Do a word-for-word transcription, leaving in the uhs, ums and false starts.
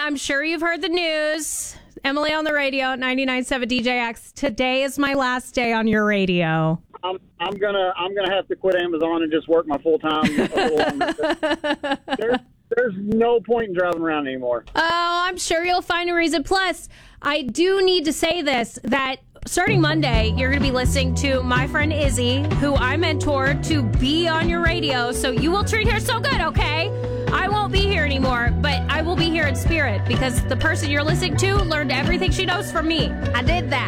I'm sure you've heard the news. Emily on the radio at ninety-nine point seven D J X. Today is my last day on your radio. I'm I'm gonna I'm gonna have to quit Amazon and just work my full time. there's, there's no point in driving around anymore. Oh, I'm sure you'll find a reason. Plus, I do need to say this, that starting Monday, you're going to be listening to my friend Izzy, who I mentored to be on your radio. So you will treat her so good, okay? I won't be here anymore, but I will be here in spirit because the person you're listening to learned everything she knows from me. I did that.